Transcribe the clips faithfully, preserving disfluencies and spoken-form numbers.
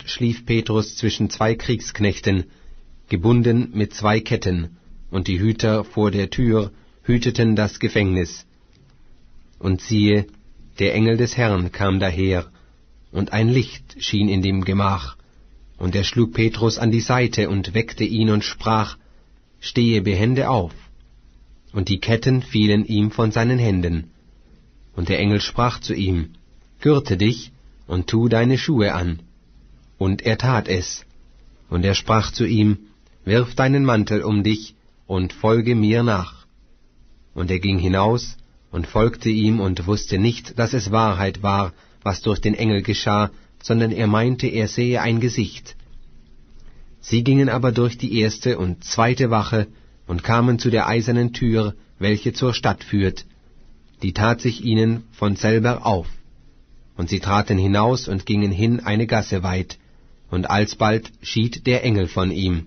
schlief Petrus zwischen zwei Kriegsknechten, gebunden mit zwei Ketten, und die Hüter vor der Tür hüteten das Gefängnis. Und siehe, der Engel des Herrn kam daher, und ein Licht schien in dem Gemach, und er schlug Petrus an die Seite und weckte ihn und sprach, »Stehe behende auf!« Und die Ketten fielen ihm von seinen Händen. Und der Engel sprach zu ihm, »Gürte dich und tu deine Schuhe an.« Und er tat es. Und er sprach zu ihm, »Wirf deinen Mantel um dich und folge mir nach.« Und er ging hinaus und folgte ihm und wusste nicht, dass es Wahrheit war, was durch den Engel geschah, sondern er meinte, er sehe ein Gesicht. Sie gingen aber durch die erste und zweite Wache und kamen zu der eisernen Tür, welche zur Stadt führt. Die tat sich ihnen von selber auf. Und sie traten hinaus und gingen hin eine Gasse weit, und alsbald schied der Engel von ihm.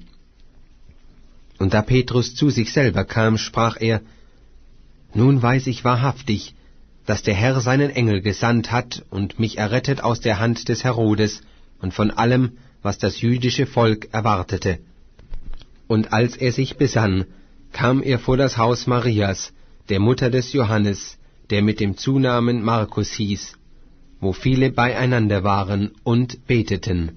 Und da Petrus zu sich selber kam, sprach er, »Nun weiß ich wahrhaftig, dass der Herr seinen Engel gesandt hat und mich errettet aus der Hand des Herodes und von allem, was das jüdische Volk erwartete.« Und als er sich besann, kam er vor das Haus Marias, der Mutter des Johannes, der mit dem Zunamen Markus hieß, wo viele beieinander waren und beteten.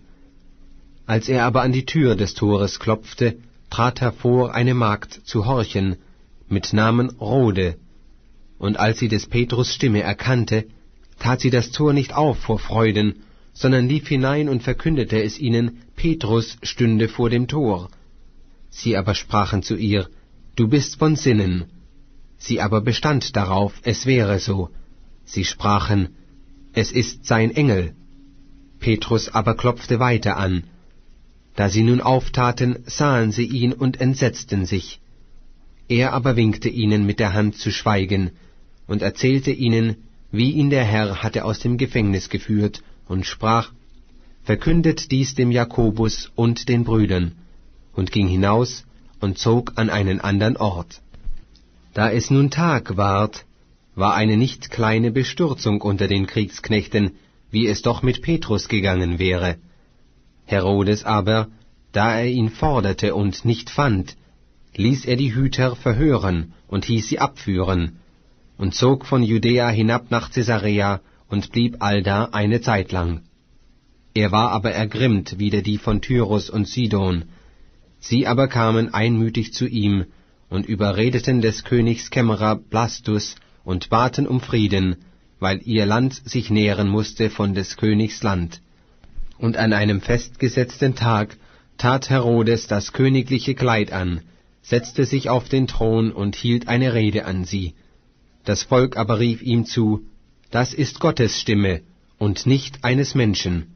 Als er aber an die Tür des Tores klopfte, trat hervor eine Magd zu horchen, mit Namen Rhode. Und als sie des Petrus Stimme erkannte, tat sie das Tor nicht auf vor Freuden, sondern lief hinein und verkündete es ihnen, Petrus stünde vor dem Tor. Sie aber sprachen zu ihr, »Du bist von Sinnen.« Sie aber bestand darauf, es wäre so. Sie sprachen, »Es ist sein Engel.« Petrus aber klopfte weiter an. Da sie nun auftaten, sahen sie ihn und entsetzten sich. Er aber winkte ihnen mit der Hand zu schweigen und erzählte ihnen, wie ihn der Herr hatte aus dem Gefängnis geführt, und sprach, »Verkündet dies dem Jakobus und den Brüdern«, und ging hinaus und zog an einen andern Ort. Da es nun Tag ward, war eine nicht kleine Bestürzung unter den Kriegsknechten, wie es doch mit Petrus gegangen wäre. Herodes aber, da er ihn forderte und nicht fand, ließ er die Hüter verhören und hieß sie abführen, und zog von Judäa hinab nach Caesarea und blieb allda eine Zeit lang. Er war aber ergrimmt wider die von Tyrus und Sidon. Sie aber kamen einmütig zu ihm und überredeten des Königs Kämmerer Blastus und baten um Frieden, weil ihr Land sich nähren musste von des Königs Land. Und an einem festgesetzten Tag tat Herodes das königliche Kleid an, setzte sich auf den Thron und hielt eine Rede an sie. Das Volk aber rief ihm zu, »Das ist Gottes Stimme und nicht eines Menschen.«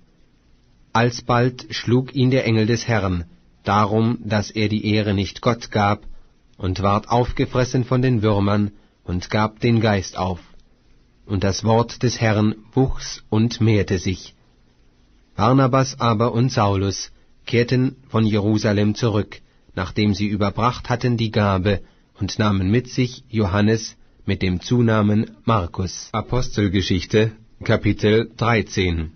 Alsbald schlug ihn der Engel des Herrn, darum, dass er die Ehre nicht Gott gab, und ward aufgefressen von den Würmern und gab den Geist auf. Und das Wort des Herrn wuchs und mehrte sich. Barnabas aber und Saulus kehrten von Jerusalem zurück, nachdem sie überbracht hatten die Gabe, und nahmen mit sich Johannes mit dem Zunamen Markus. Apostelgeschichte, Kapitel dreizehn.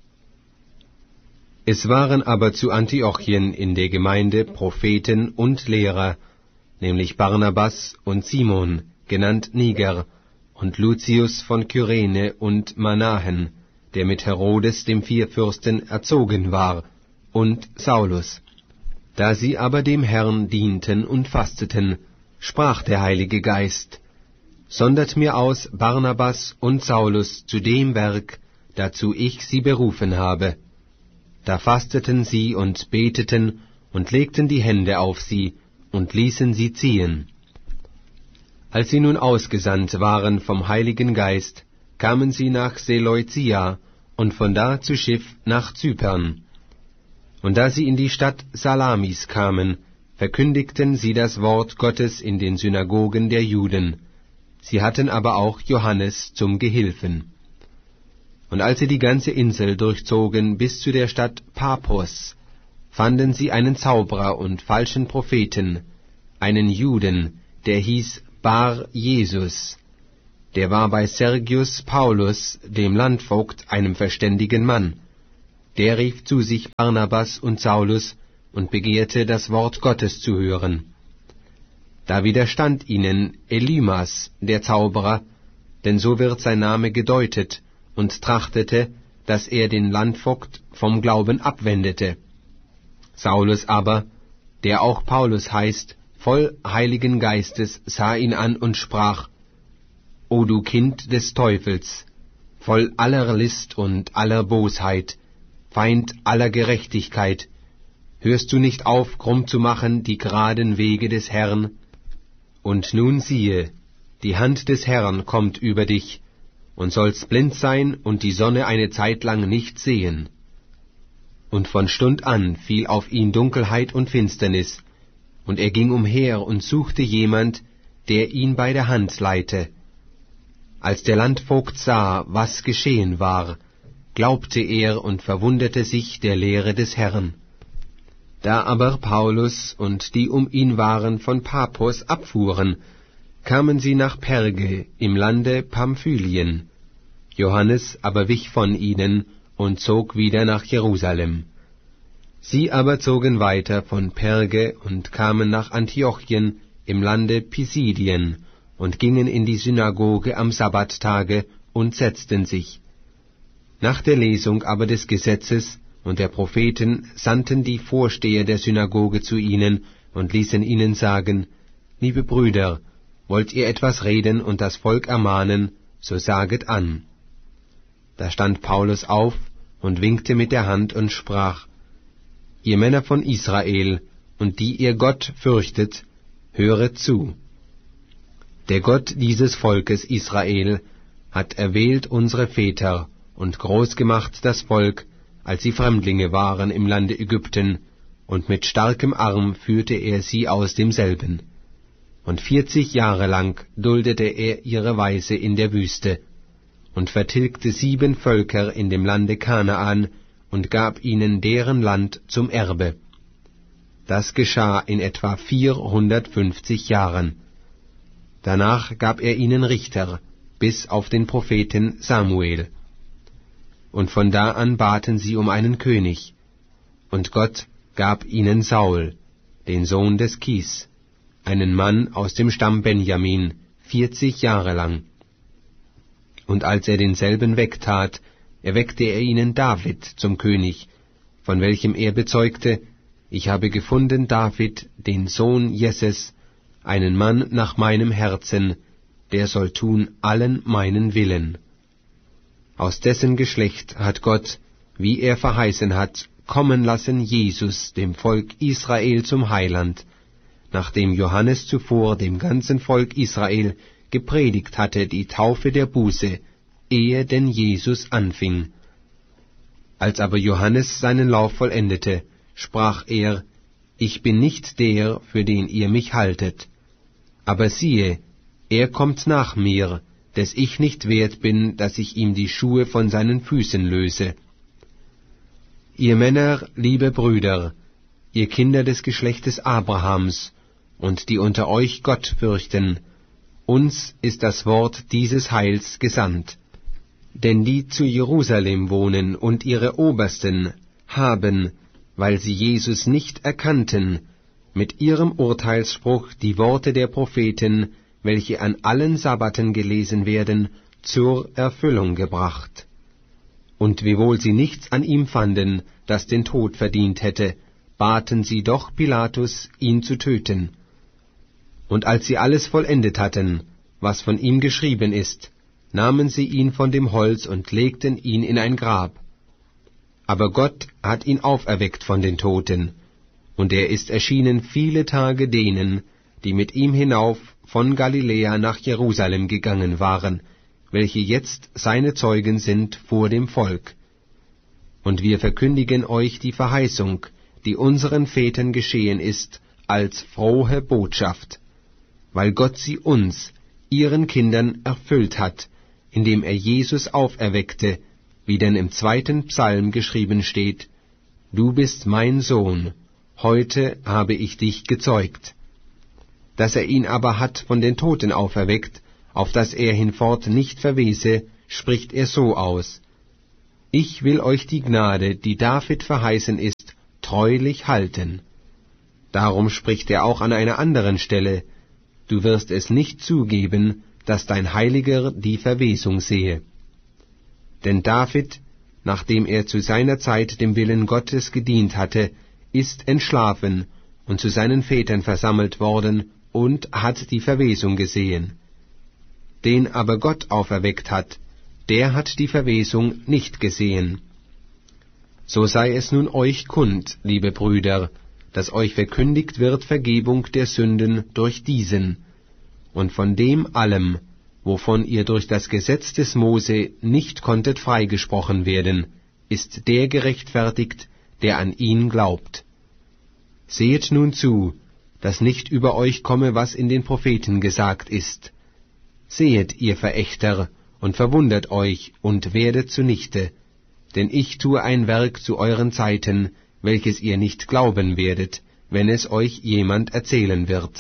Es waren aber zu Antiochien in der Gemeinde Propheten und Lehrer, nämlich Barnabas und Simon, genannt Niger, und Lucius von Kyrene und Manahen, der mit Herodes dem Vierfürsten erzogen war, und Saulus. Da sie aber dem Herrn dienten und fasteten, sprach der Heilige Geist, »Sondert mir aus Barnabas und Saulus zu dem Werk, dazu ich sie berufen habe.« Da fasteten sie und beteten und legten die Hände auf sie und ließen sie ziehen. Als sie nun ausgesandt waren vom Heiligen Geist, kamen sie nach Seleucia und von da zu Schiff nach Zypern. Und da sie in die Stadt Salamis kamen, verkündigten sie das Wort Gottes in den Synagogen der Juden. Sie hatten aber auch Johannes zum Gehilfen. Und als sie die ganze Insel durchzogen bis zu der Stadt Paphos, fanden sie einen Zauberer und falschen Propheten, einen Juden, der hieß Bar Jesus. Der war bei Sergius Paulus, dem Landvogt, einem verständigen Mann. der rief zu sich Barnabas und Saulus und begehrte, das Wort Gottes zu hören. Da widerstand ihnen Elymas, der Zauberer, denn so wird sein Name gedeutet, und trachtete, dass er den Landvogt vom Glauben abwendete. Saulus aber, der auch Paulus heißt, voll Heiligen Geistes, sah ihn an und sprach: O du Kind des Teufels, voll aller List und aller Bosheit, Feind aller Gerechtigkeit, hörst du nicht auf, krumm zu machen die geraden Wege des Herrn? Und nun siehe, die Hand des Herrn kommt über dich, und sollst blind sein und die Sonne eine Zeit lang nicht sehen. Und von Stund an fiel auf ihn Dunkelheit und Finsternis, und er ging umher und suchte jemand, der ihn bei der Hand leite. Als der Landvogt sah, was geschehen war, glaubte er und verwunderte sich der Lehre des Herrn. Da aber Paulus und die um ihn waren von Paphos abfuhren, kamen sie nach Perge im Lande Pamphylien. Johannes aber wich von ihnen und zog wieder nach Jerusalem. Sie aber zogen weiter von Perge und kamen nach Antiochien im Lande Pisidien und gingen in die Synagoge am Sabbattage und setzten sich. Nach der Lesung aber des Gesetzes und der Propheten sandten die Vorsteher der Synagoge zu ihnen und ließen ihnen sagen: Liebe Brüder, wollt ihr etwas reden und das Volk ermahnen, so saget an. Da stand Paulus auf und winkte mit der Hand und sprach: Ihr Männer von Israel, und die ihr Gott fürchtet, höret zu. Der Gott dieses Volkes Israel hat erwählt unsere Väter und groß gemacht das Volk, als sie Fremdlinge waren im Lande Ägypten, und mit starkem Arm führte er sie aus demselben. Und vierzig Jahre lang duldete er ihre Weise in der Wüste, und vertilgte sieben Völker in dem Lande Kanaan, und gab ihnen deren Land zum Erbe. Das geschah in etwa vierhundertfünfzig Jahren. Danach gab er ihnen Richter, bis auf den Propheten Samuel. Und von da an baten sie um einen König, und Gott gab ihnen Saul, den Sohn des Kis, einen Mann aus dem Stamm Benjamin, vierzig Jahre lang. Und als er denselben wegtat, erweckte er ihnen David zum König, von welchem er bezeugte: Ich habe gefunden David, den Sohn Jesses, einen Mann nach meinem Herzen, der soll tun allen meinen Willen. Aus dessen Geschlecht hat Gott, wie er verheißen hat, kommen lassen Jesus dem Volk Israel zum Heiland, nachdem Johannes zuvor dem ganzen Volk Israel gepredigt hatte die Taufe der Buße, ehe denn Jesus anfing. Als aber Johannes seinen Lauf vollendete, sprach er: Ich bin nicht der, für den ihr mich haltet. Aber siehe, er kommt nach mir, des ich nicht wert bin, dass ich ihm die Schuhe von seinen Füßen löse. Ihr Männer, liebe Brüder, ihr Kinder des Geschlechtes Abrahams, und die unter euch Gott fürchten, uns ist das Wort dieses Heils gesandt. Denn die zu Jerusalem wohnen und ihre Obersten haben, weil sie Jesus nicht erkannten, mit ihrem Urteilsspruch die Worte der Propheten, welche an allen Sabbaten gelesen werden, zur Erfüllung gebracht. Und wiewohl sie nichts an ihm fanden, das den Tod verdient hätte, baten sie doch Pilatus, ihn zu töten. Und als sie alles vollendet hatten, was von ihm geschrieben ist, nahmen sie ihn von dem Holz und legten ihn in ein Grab. Aber Gott hat ihn auferweckt von den Toten, und er ist erschienen viele Tage denen, die mit ihm hinauf von Galiläa nach Jerusalem gegangen waren, welche jetzt seine Zeugen sind vor dem Volk. Und wir verkündigen euch die Verheißung, die unseren Vätern geschehen ist, als frohe Botschaft, weil Gott sie uns, ihren Kindern, erfüllt hat, indem er Jesus auferweckte, wie denn im zweiten Psalm geschrieben steht: Du bist mein Sohn, heute habe ich dich gezeugt. Dass er ihn aber hat von den Toten auferweckt, auf dass er hinfort nicht verwese, spricht er so aus: Ich will euch die Gnade, die David verheißen ist, treulich halten. Darum spricht er auch an einer anderen Stelle, du wirst es nicht zugeben, dass dein Heiliger die Verwesung sehe. Denn David, nachdem er zu seiner Zeit dem Willen Gottes gedient hatte, ist entschlafen und zu seinen Vätern versammelt worden und hat die Verwesung gesehen. Den aber Gott auferweckt hat, der hat die Verwesung nicht gesehen. So sei es nun euch kund, liebe Brüder, dass euch verkündigt wird Vergebung der Sünden durch diesen, und von dem allem, wovon ihr durch das Gesetz des Mose nicht konntet freigesprochen werden, ist der gerechtfertigt, der an ihn glaubt. Sehet nun zu, dass nicht über euch komme, was in den Propheten gesagt ist. Sehet, ihr Verächter, und verwundert euch und werdet zunichte, denn ich tue ein Werk zu euren Zeiten, welches ihr nicht glauben werdet, wenn es euch jemand erzählen wird.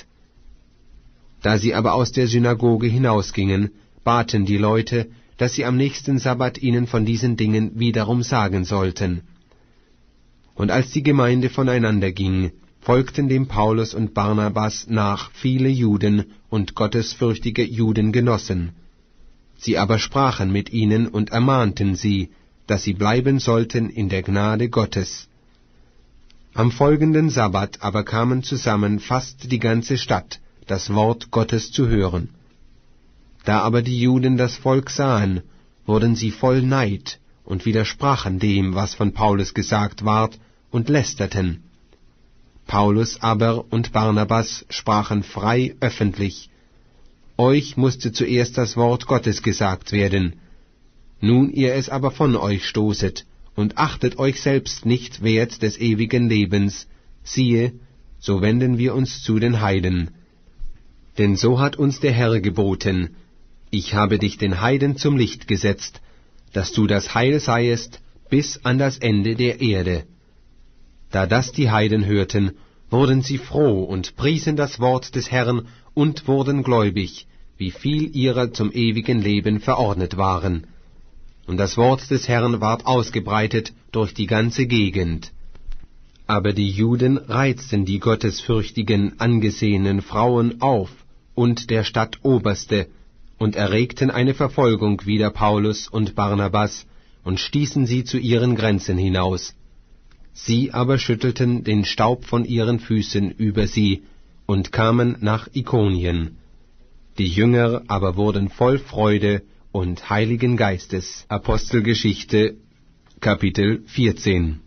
Da sie aber aus der Synagoge hinausgingen, baten die Leute, dass sie am nächsten Sabbat ihnen von diesen Dingen wiederum sagen sollten. Und als die Gemeinde voneinander ging, folgten dem Paulus und Barnabas nach viele Juden und gottesfürchtige Judengenossen. Sie aber sprachen mit ihnen und ermahnten sie, dass sie bleiben sollten in der Gnade Gottes. Am folgenden Sabbat aber kamen zusammen fast die ganze Stadt, das Wort Gottes zu hören. Da aber die Juden das Volk sahen, wurden sie voll Neid und widersprachen dem, was von Paulus gesagt ward, und lästerten. Paulus aber und Barnabas sprachen frei öffentlich: Euch musste zuerst das Wort Gottes gesagt werden. Nun ihr es aber von euch stoßet und achtet euch selbst nicht wert des ewigen Lebens, siehe, so wenden wir uns zu den Heiden. Denn so hat uns der Herr geboten: Ich habe dich den Heiden zum Licht gesetzt, dass du das Heil seiest bis an das Ende der Erde. Da das die Heiden hörten, wurden sie froh und priesen das Wort des Herrn und wurden gläubig, wie viel ihrer zum ewigen Leben verordnet waren. Und das Wort des Herrn ward ausgebreitet durch die ganze Gegend. Aber die Juden reizten die gottesfürchtigen, angesehenen Frauen auf und der Stadt Oberste und erregten eine Verfolgung wider Paulus und Barnabas und stießen sie zu ihren Grenzen hinaus. Sie aber schüttelten den Staub von ihren Füßen über sie und kamen nach Ikonien. Die Jünger aber wurden voll Freude und Heiligen Geistes. Apostelgeschichte, Kapitel vierzehn.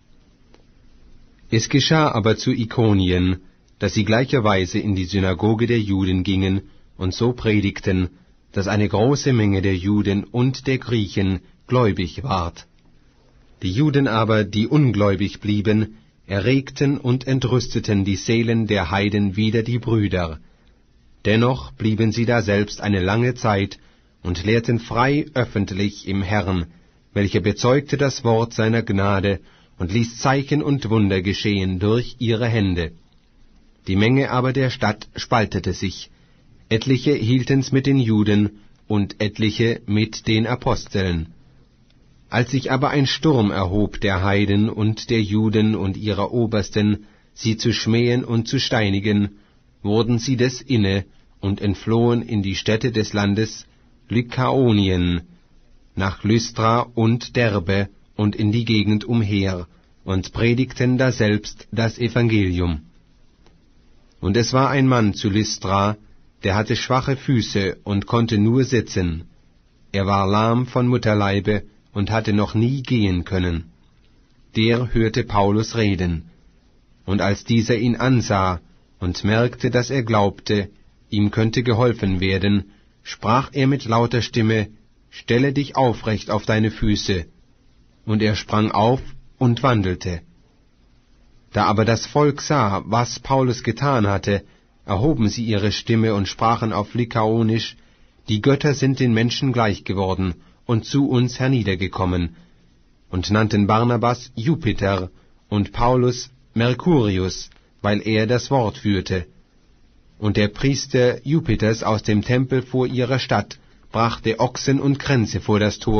Es geschah aber zu Ikonien, dass sie gleicherweise in die Synagoge der Juden gingen und so predigten, dass eine große Menge der Juden und der Griechen gläubig ward. Die Juden aber, die ungläubig blieben, erregten und entrüsteten die Seelen der Heiden wider die Brüder. Dennoch blieben sie daselbst eine lange Zeit und lehrten frei öffentlich im Herrn, welcher bezeugte das Wort seiner Gnade und ließ Zeichen und Wunder geschehen durch ihre Hände. Die Menge aber der Stadt spaltete sich, etliche hielten's mit den Juden und etliche mit den Aposteln. Als sich aber ein Sturm erhob der Heiden und der Juden und ihrer Obersten, sie zu schmähen und zu steinigen, wurden sie des inne und entflohen in die Städte des Landes Lykaonien, nach Lystra und Derbe und in die Gegend umher, und predigten daselbst das Evangelium. Und es war ein Mann zu Lystra, der hatte schwache Füße und konnte nur sitzen. Er war lahm von Mutterleibe und hatte noch nie gehen können. Der hörte Paulus reden. Und als dieser ihn ansah und merkte, dass er glaubte, ihm könnte geholfen werden, sprach er mit lauter Stimme: Stelle dich aufrecht auf deine Füße. Und er sprang auf und wandelte. Da aber das Volk sah, was Paulus getan hatte, erhoben sie ihre Stimme und sprachen auf Lykaonisch: Die Götter sind den Menschen gleich geworden und zu uns herniedergekommen, und nannten Barnabas Jupiter und Paulus Mercurius, weil er das Wort führte. Und der Priester Jupiters aus dem Tempel vor ihrer Stadt brachte Ochsen und Kränze vor das Tor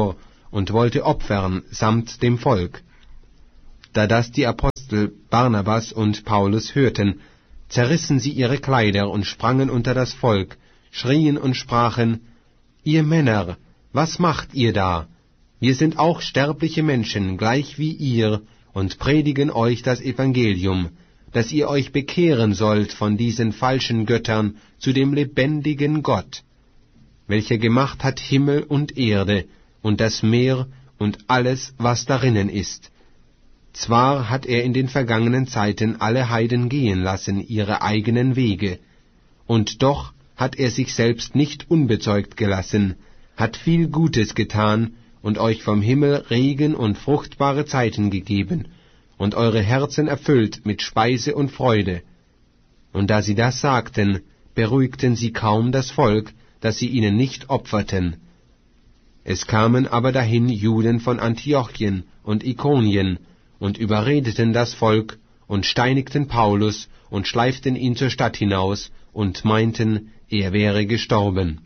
und wollte opfern samt dem Volk. Da das die Apostel Barnabas und Paulus hörten, zerrissen sie ihre Kleider und sprangen unter das Volk, schrien und sprachen: Ihr Männer, was macht ihr da? Wir sind auch sterbliche Menschen, gleich wie ihr, und predigen euch das Evangelium, dass ihr euch bekehren sollt von diesen falschen Göttern zu dem lebendigen Gott, welcher gemacht hat Himmel und Erde und das Meer und alles, was darinnen ist. Zwar hat er in den vergangenen Zeiten alle Heiden gehen lassen, ihre eigenen Wege, und doch hat er sich selbst nicht unbezeugt gelassen, hat viel Gutes getan und euch vom Himmel Regen und fruchtbare Zeiten gegeben und eure Herzen erfüllt mit Speise und Freude. Und da sie das sagten, beruhigten sie kaum das Volk, dass sie ihnen nicht opferten. Es kamen aber dahin Juden von Antiochien und Ikonien und überredeten das Volk und steinigten Paulus und schleiften ihn zur Stadt hinaus und meinten, er wäre gestorben.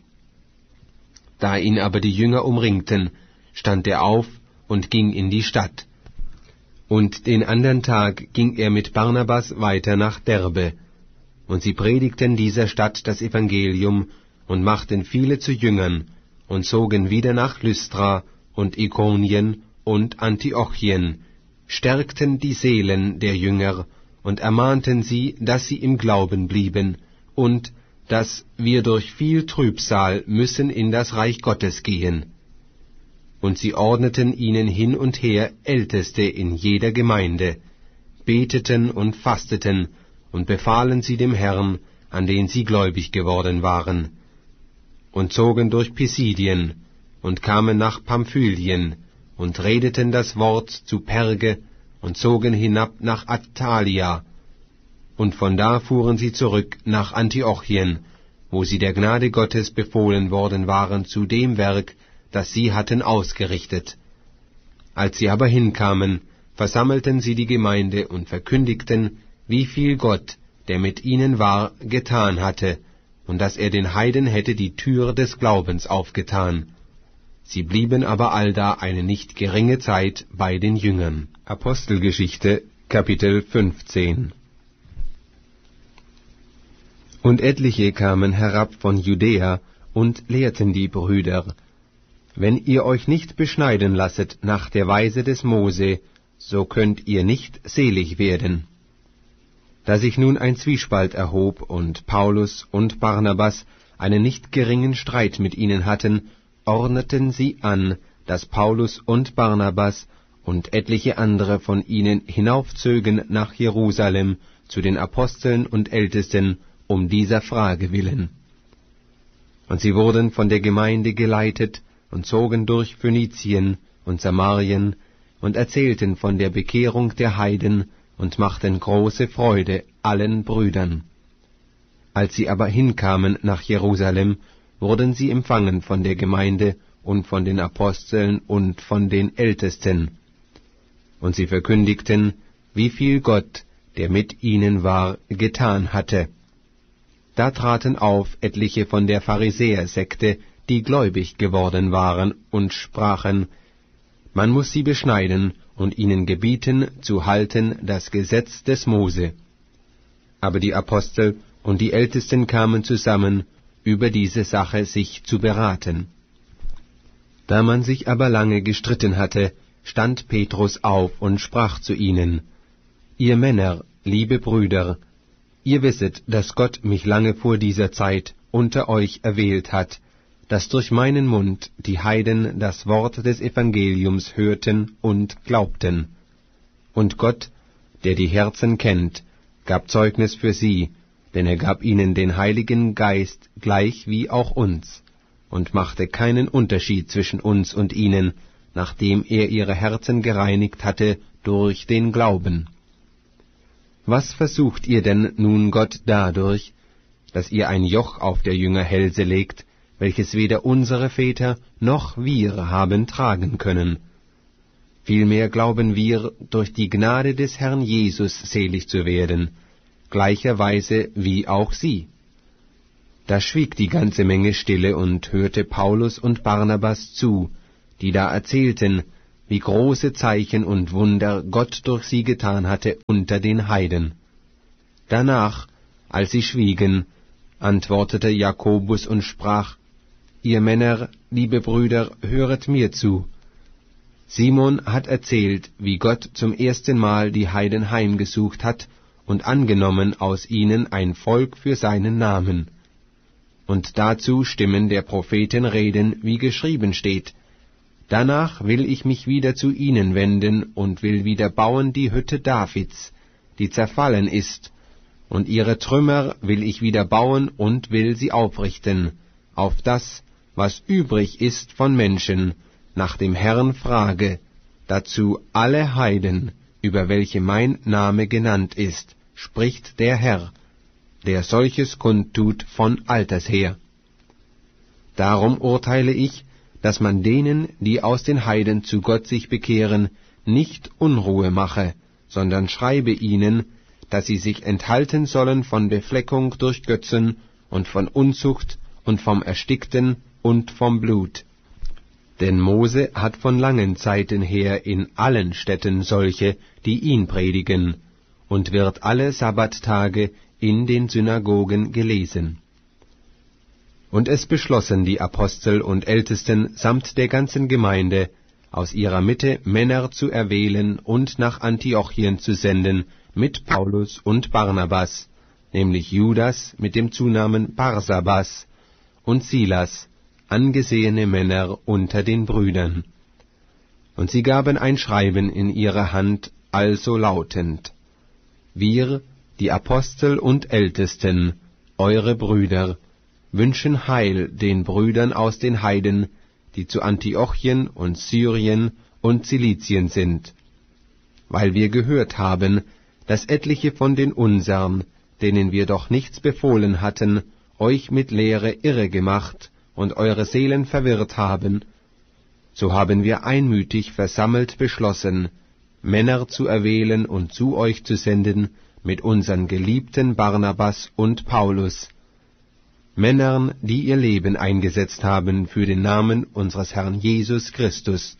Da ihn aber die Jünger umringten, stand er auf und ging in die Stadt. Und den andern Tag ging er mit Barnabas weiter nach Derbe. Und sie predigten dieser Stadt das Evangelium und machten viele zu Jüngern und zogen wieder nach Lystra und Ikonien und Antiochien, stärkten die Seelen der Jünger und ermahnten sie, dass sie im Glauben blieben und dass wir durch viel Trübsal müssen in das Reich Gottes gehen. Und sie ordneten ihnen hin und her Älteste in jeder Gemeinde, beteten und fasteten und befahlen sie dem Herrn, an den sie gläubig geworden waren, und zogen durch Pisidien und kamen nach Pamphylien und redeten das Wort zu Perge und zogen hinab nach Attalia, und von da fuhren sie zurück nach Antiochien, wo sie der Gnade Gottes befohlen worden waren zu dem Werk, das sie hatten ausgerichtet. Als sie aber hinkamen, versammelten sie die Gemeinde und verkündigten, wie viel Gott, der mit ihnen war, getan hatte, und dass er den Heiden hätte die Tür des Glaubens aufgetan. Sie blieben aber allda eine nicht geringe Zeit bei den Jüngern. Apostelgeschichte, Kapitel fünfzehn. Und etliche kamen herab von Judäa und lehrten die Brüder: Wenn ihr euch nicht beschneiden lasset nach der Weise des Mose, so könnt ihr nicht selig werden. Da sich nun ein Zwiespalt erhob und Paulus und Barnabas einen nicht geringen Streit mit ihnen hatten, ordneten sie an, dass Paulus und Barnabas und etliche andere von ihnen hinaufzögen nach Jerusalem zu den Aposteln und Ältesten um dieser Frage willen. Und sie wurden von der Gemeinde geleitet und zogen durch Phönizien und Samarien und erzählten von der Bekehrung der Heiden und machten große Freude allen Brüdern. Als sie aber hinkamen nach Jerusalem, wurden sie empfangen von der Gemeinde und von den Aposteln und von den Ältesten. Und sie verkündigten, wie viel Gott, der mit ihnen war, getan hatte. Da traten auf etliche von der Pharisäersekte, die gläubig geworden waren, und sprachen: Man muß sie beschneiden und ihnen gebieten, zu halten das Gesetz des Mose. Aber die Apostel und die Ältesten kamen zusammen, über diese Sache sich zu beraten. Da man sich aber lange gestritten hatte, stand Petrus auf und sprach zu ihnen: Ihr Männer, liebe Brüder, ihr wisset, dass Gott mich lange vor dieser Zeit unter euch erwählt hat, dass durch meinen Mund die Heiden das Wort des Evangeliums hörten und glaubten. Und Gott, der die Herzen kennt, gab Zeugnis für sie, denn er gab ihnen den Heiligen Geist gleich wie auch uns, und machte keinen Unterschied zwischen uns und ihnen, nachdem er ihre Herzen gereinigt hatte durch den Glauben. Was versucht ihr denn nun Gott dadurch, dass ihr ein Joch auf der Jünger Hälse legt, welches weder unsere Väter noch wir haben tragen können? Vielmehr glauben wir, durch die Gnade des Herrn Jesus selig zu werden, gleicherweise wie auch sie. Da schwieg die ganze Menge stille und hörte Paulus und Barnabas zu, die da erzählten, wie große Zeichen und Wunder Gott durch sie getan hatte unter den Heiden. Danach, als sie schwiegen, antwortete Jakobus und sprach: Ihr Männer, liebe Brüder, höret mir zu. Simon hat erzählt, wie Gott zum ersten Mal die Heiden heimgesucht hat und angenommen aus ihnen ein Volk für seinen Namen. Und dazu stimmen der Propheten Reden, wie geschrieben steht: Danach will ich mich wieder zu ihnen wenden und will wieder bauen die Hütte Davids, die zerfallen ist, und ihre Trümmer will ich wieder bauen und will sie aufrichten, auf das, was übrig ist von Menschen, nach dem Herrn frage, dazu alle Heiden, über welche mein Name genannt ist, spricht der Herr, der solches kundtut von alters her. Darum urteile ich, dass man denen, die aus den Heiden zu Gott sich bekehren, nicht Unruhe mache, sondern schreibe ihnen, dass sie sich enthalten sollen von Befleckung durch Götzen und von Unzucht und vom Erstickten und vom Blut. Denn Mose hat von langen Zeiten her in allen Städten solche, die ihn predigen, und wird alle Sabbattage in den Synagogen gelesen. Und es beschlossen die Apostel und Ältesten samt der ganzen Gemeinde, aus ihrer Mitte Männer zu erwählen und nach Antiochien zu senden mit Paulus und Barnabas, nämlich Judas mit dem Zunamen Barsabas und Silas, angesehene Männer unter den Brüdern. Und sie gaben ein Schreiben in ihre Hand, also lautend: Wir, die Apostel und Ältesten, eure Brüder, wünschen Heil den Brüdern aus den Heiden, die zu Antiochien und Syrien und Zilizien sind, weil wir gehört haben, dass etliche von den unsern, denen wir doch nichts befohlen hatten, euch mit Lehre irre gemacht und eure Seelen verwirrt haben, so haben wir einmütig versammelt beschlossen, Männer zu erwählen und zu euch zu senden mit unseren geliebten Barnabas und Paulus, Männern, die ihr Leben eingesetzt haben für den Namen unseres Herrn Jesus Christus.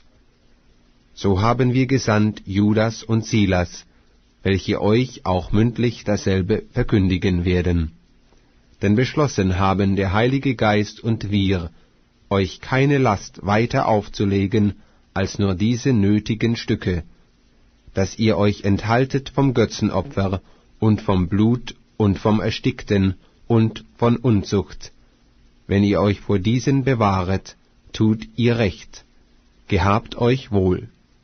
So haben wir gesandt Judas und Silas, welche euch auch mündlich dasselbe verkündigen werden. Denn beschlossen haben der Heilige Geist und wir, euch keine Last weiter aufzulegen, als nur diese nötigen Stücke, dass ihr euch enthaltet vom Götzenopfer und vom Blut und vom Erstickten und von Unzucht. Wenn ihr euch vor diesen bewahret, tut ihr recht. Gehabt euch wohl.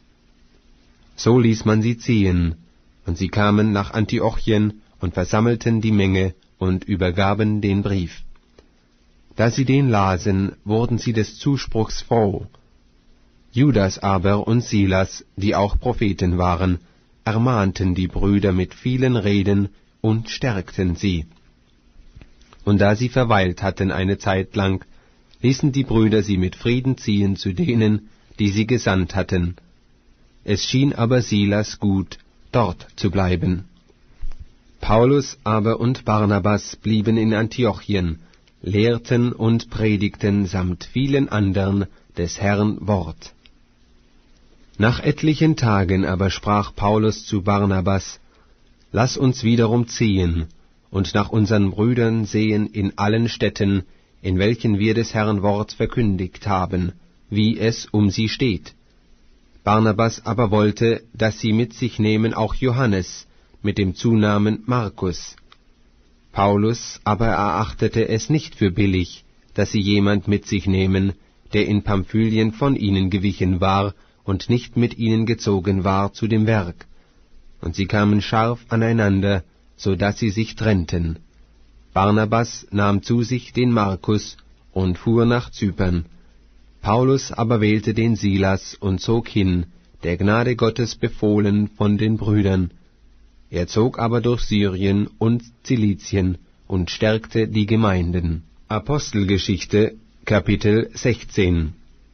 So ließ man sie ziehen, und sie kamen nach Antiochien und versammelten die Menge und übergaben den Brief. Da sie den lasen, wurden sie des Zuspruchs froh. Judas aber und Silas, die auch Propheten waren, ermahnten die Brüder mit vielen Reden und stärkten sie. Und da sie verweilt hatten eine Zeit lang, ließen die Brüder sie mit Frieden ziehen zu denen, die sie gesandt hatten. Es schien aber Silas gut, dort zu bleiben. Paulus aber und Barnabas blieben in Antiochien, lehrten und predigten samt vielen andern des Herrn Wort. Nach etlichen Tagen aber sprach Paulus zu Barnabas: Lass uns wiederum ziehen und nach unseren Brüdern sehen in allen Städten, in welchen wir des Herrn Wort verkündigt haben, wie es um sie steht. Barnabas aber wollte, dass sie mit sich nehmen auch Johannes, mit dem Zunamen Markus. Paulus aber erachtete es nicht für billig, dass sie jemand mit sich nehmen, der in Pamphylien von ihnen gewichen war und nicht mit ihnen gezogen war zu dem Werk. Und sie kamen scharf aneinander, so dass sie sich trennten. Barnabas nahm zu sich den Markus und fuhr nach Zypern. Paulus aber wählte den Silas und zog hin, der Gnade Gottes befohlen von den Brüdern. Er zog aber durch Syrien und Zilizien und stärkte die Gemeinden. Apostelgeschichte, Kapitel sechzehn.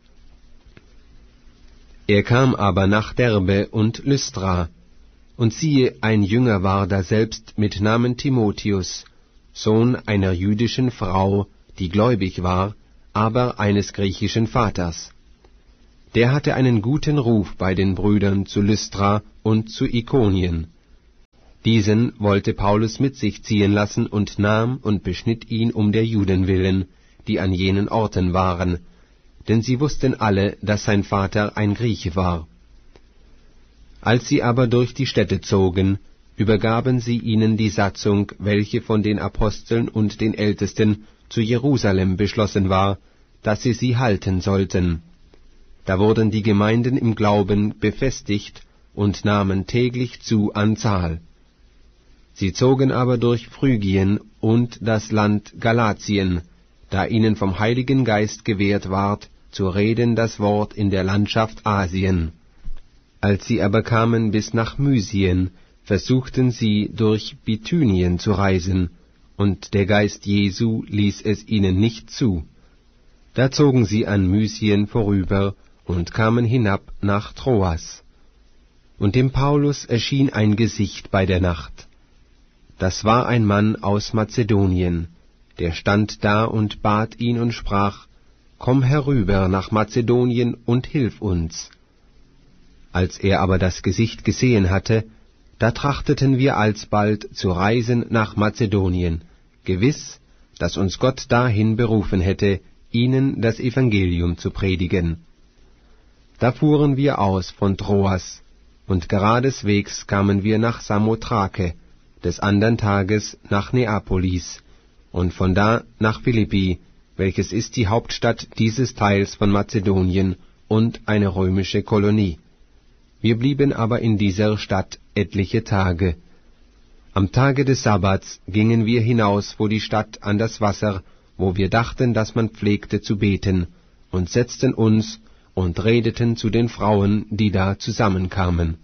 Er kam aber nach Derbe und Lystra, und siehe, ein Jünger war daselbst mit Namen Timotheus, Sohn einer jüdischen Frau, die gläubig war, aber eines griechischen Vaters. Der hatte einen guten Ruf bei den Brüdern zu Lystra und zu Ikonien. Diesen wollte Paulus mit sich ziehen lassen und nahm und beschnitt ihn um der Juden willen, die an jenen Orten waren, denn sie wussten alle, dass sein Vater ein Grieche war. Als sie aber durch die Städte zogen, übergaben sie ihnen die Satzung, welche von den Aposteln und den Ältesten zu Jerusalem beschlossen war, dass sie sie halten sollten. Da wurden die Gemeinden im Glauben befestigt und nahmen täglich zu an Zahl. Sie zogen aber durch Phrygien und das Land Galatien, da ihnen vom Heiligen Geist gewährt ward, zu reden das Wort in der Landschaft Asien. Als sie aber kamen bis nach Mysien, versuchten sie durch Bithynien zu reisen, und der Geist Jesu ließ es ihnen nicht zu. Da zogen sie an Mysien vorüber und kamen hinab nach Troas. Und dem Paulus erschien ein Gesicht bei der Nacht. Das war ein Mann aus Mazedonien, der stand da und bat ihn und sprach, »Komm herüber nach Mazedonien und hilf uns.« Als er aber das Gesicht gesehen hatte, da trachteten wir alsbald zu reisen nach Mazedonien, gewiss, dass uns Gott dahin berufen hätte, ihnen das Evangelium zu predigen. Da fuhren wir aus von Troas, und geradeswegs kamen wir nach Samothrake, des andern Tages nach Neapolis, und von da nach Philippi, welches ist die Hauptstadt dieses Teils von Mazedonien und eine römische Kolonie. Wir blieben aber in dieser Stadt etliche Tage. Am Tage des Sabbats gingen wir hinaus vor die Stadt an das Wasser, wo wir dachten, dass man pflegte zu beten, und setzten uns und redeten zu den Frauen, die da zusammenkamen.